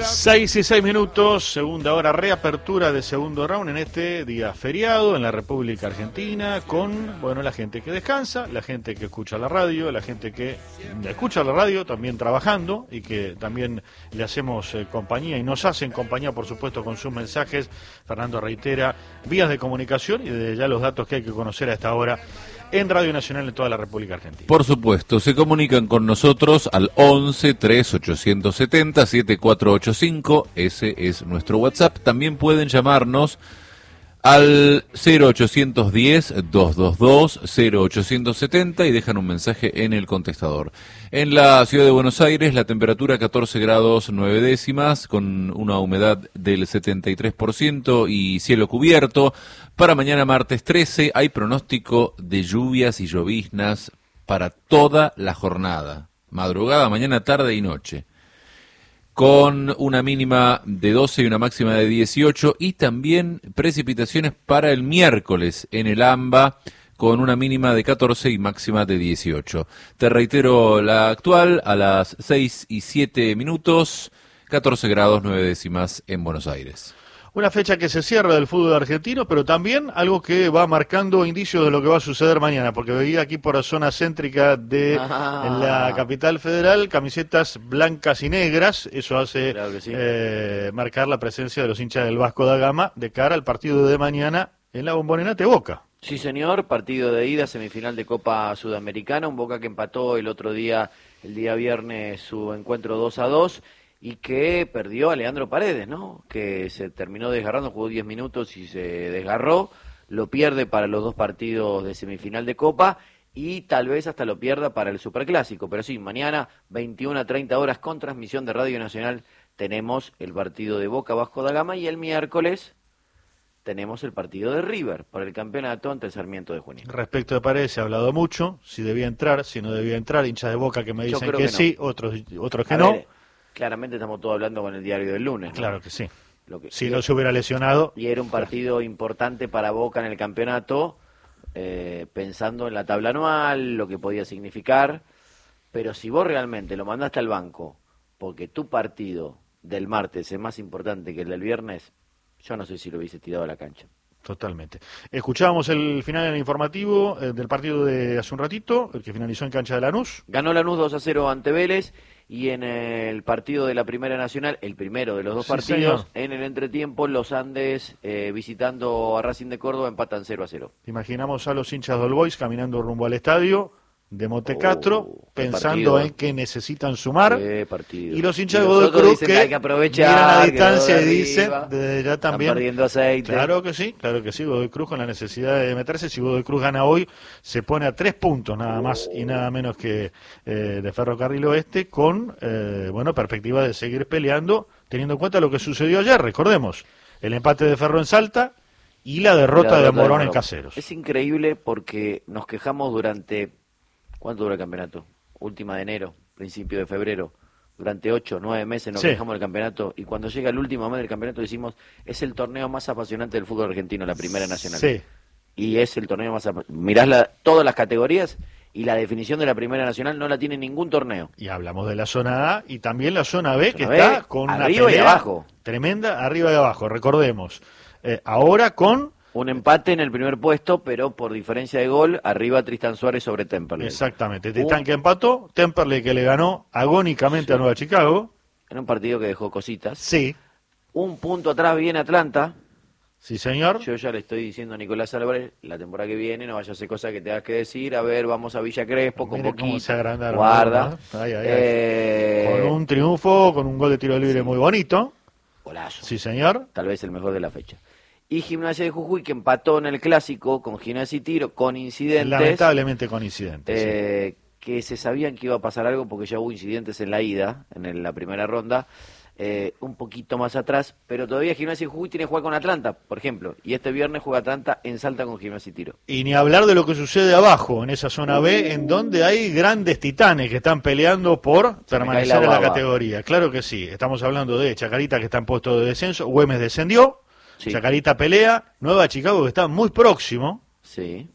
6:06, segunda hora, reapertura de segundo round en este día feriado en la República Argentina, con, bueno, la gente que descansa, la gente que escucha la radio, la gente que escucha la radio también trabajando y que también le hacemos compañía y nos hacen compañía, por supuesto, con sus mensajes. Fernando reitera vías de comunicación y desde ya los datos que hay que conocer a esta hora en Radio Nacional en toda la República Argentina. Por supuesto, se comunican con nosotros al 11 3870 7485, ese es nuestro WhatsApp. También pueden llamarnos al 0810 222 0870 y dejan un mensaje en el contestador. En la ciudad de Buenos Aires, la temperatura 14 grados 9 décimas, con una humedad del 73% y cielo cubierto. Para mañana martes 13 hay pronóstico de lluvias y lloviznas para toda la jornada, madrugada, mañana, tarde y noche, con una mínima de 12 y una máxima de 18, y también precipitaciones para el miércoles en el AMBA, con una mínima de 14 y máxima de 18. Te reitero la actual, a las 6:07, 14 grados 9 décimas en Buenos Aires. Una fecha que se cierra del fútbol argentino, pero también algo que va marcando indicios de lo que va a suceder mañana, porque veía aquí por la zona céntrica de la capital federal camisetas blancas y negras. Eso hace claro que sí, marcar la presencia de los hinchas del Vasco da Gama de cara al partido de mañana en la Bombonera Boca. Sí, señor, partido de ida, semifinal de Copa Sudamericana, un Boca que empató el otro día, el día viernes, su encuentro 2-2, y que perdió a Leandro Paredes, ¿no? Que se terminó desgarrando, jugó 10 minutos y se desgarró, lo pierde para los dos partidos de semifinal de Copa y tal vez hasta lo pierda para el Superclásico. Pero sí, mañana 21:30 con transmisión de Radio Nacional tenemos el partido de Boca Vasco da Gama y el miércoles tenemos el partido de River por el campeonato ante el Sarmiento de Junín. Respecto de Paredes se ha hablado mucho, si debía entrar, si no debía entrar, hinchas de Boca que me dicen que sí, no. otros que no. Claramente estamos todos hablando con el diario del lunes, ¿no? Claro que sí. Si no se hubiera lesionado. Y era un partido importante para Boca en el campeonato, pensando en la tabla anual, lo que podía significar. Pero si vos realmente lo mandaste al banco, porque tu partido del martes es más importante que el del viernes, yo no sé si lo hubiese tirado a la cancha. Totalmente. Escuchábamos el final en el informativo del partido de hace un ratito, el que finalizó en cancha de Lanús. Ganó Lanús 2-0 ante Vélez, y en el partido de la Primera Nacional, el primero de los dos partidos, señor, en el entretiempo, los Andes visitando a Racing de Córdoba empatan 0-0. Imaginamos a los hinchas de All Boys caminando rumbo al estadio de Montecastro, pensando en que necesitan sumar, y los hinchas de Godoy Cruz que hay que aprovechar, miran a distancia y dicen desde ya también, están perdiendo aceite. Claro que sí, Godoy Cruz con la necesidad de meterse. Si Godoy Cruz gana hoy, se pone a 3 puntos nada más y nada menos que de Ferrocarril Oeste, con perspectiva de seguir peleando, teniendo en cuenta lo que sucedió ayer. Recordemos, el empate de Ferro en Salta y la derrota de Morón en Caseros. Es increíble porque nos quejamos durante... ¿Cuánto dura el campeonato? Última de enero, principio de febrero. Durante 8, 9 meses nos quejamos del campeonato, y cuando llega el último mes del campeonato decimos, es el torneo más apasionante del fútbol argentino, la Primera Nacional. Sí. Y es el torneo más apasionante. Mirás todas las categorías y la definición de la Primera Nacional no la tiene ningún torneo. Y hablamos de la zona A y también la zona B, que está con una arriba y abajo. Tremenda, arriba y abajo. Recordemos, ahora con... un empate en el primer puesto, pero por diferencia de gol, arriba Tristan Suárez sobre Temperley. Exactamente, Tristan que empató, Temperley que le ganó agónicamente a Nueva Chicago. En un partido que dejó cositas. Sí. Un punto atrás viene Atlanta. Sí, señor. Yo ya le estoy diciendo a Nicolás Álvarez, la temporada que viene no vaya a hacer cosas que tengas que decir. A ver, vamos a Villa Crespo con poquito. Se agrandaron, guarda. Con un triunfo, con un gol de tiro libre muy bonito. Golazo. Sí, señor. Tal vez el mejor de la fecha. Y Gimnasia de Jujuy, que empató en el Clásico con Gimnasia y Tiro, con incidentes. Lamentablemente con incidentes. Que se sabían que iba a pasar algo porque ya hubo incidentes en la ida, en la primera ronda, un poquito más atrás, pero todavía Gimnasia de Jujuy tiene que jugar con Atlanta, por ejemplo, y este viernes juega Atlanta en Salta con Gimnasia y Tiro. Y ni hablar de lo que sucede abajo, en esa zona B, en donde hay grandes titanes que están peleando por permanecer en la categoría. Claro que sí, estamos hablando de Chacarita, que está en puesto de descenso, Güemes descendió. Sí. Chacarita pelea, Nueva Chicago que está muy próximo. Sí.